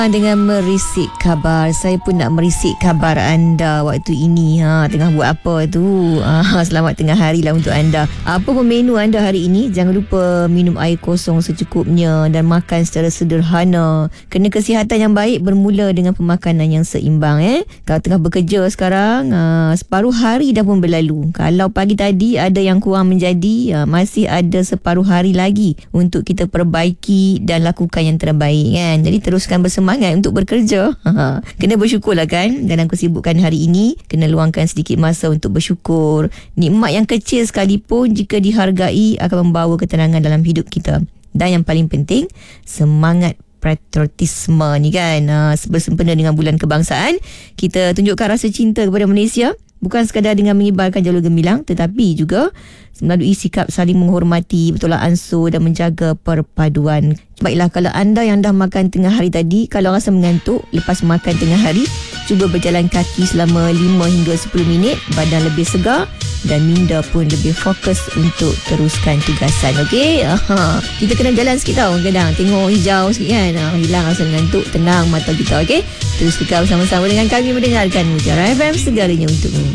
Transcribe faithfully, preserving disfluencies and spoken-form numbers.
Dengan merisik khabar, saya pun nak merisik khabar anda waktu ini. Ha, tengah buat apa tu? Ha, selamat tengah hari lah untuk anda. Apa pun menu anda hari ini, jangan lupa minum air kosong secukupnya dan makan secara sederhana. Kena kesihatan yang baik bermula dengan pemakanan yang seimbang. Eh, kalau tengah bekerja sekarang, ha, separuh hari dah pun berlalu. Kalau pagi tadi ada yang kurang menjadi, ha, masih ada separuh hari lagi untuk kita perbaiki dan lakukan yang terbaik, kan? Jadi teruskan bersemangat untuk bekerja. Kena bersyukurlah, kan? Dalam kesibukan hari ini, kena luangkan sedikit masa untuk bersyukur. Nikmat yang kecil sekalipun jika dihargai akan membawa ketenangan dalam hidup kita. Dan yang paling penting, semangat patriotisme ni, kan? Bersempena dengan bulan kebangsaan, kita tunjukkan rasa cinta kepada Malaysia. Bukan sekadar dengan mengibarkan jalur gemilang, tetapi juga melalui sikap saling menghormati, bertolak ansur dan menjaga perpaduan. Baiklah, kalau anda yang dah makan tengah hari tadi, kalau rasa mengantuk lepas makan tengah hari, cuba berjalan kaki selama lima hingga sepuluh minit, badan lebih segar dan minda pun lebih fokus untuk teruskan tugasan. Okey? Aha. Kita kena jalan sikit tau, kadang tengok hijau sikit, kan? Ha, hilang rasa mengantuk, tenang mata kita. Okey? Terus kekal bersama-sama dengan kami mendengarkan Mutiara F M, segalanya untukmu.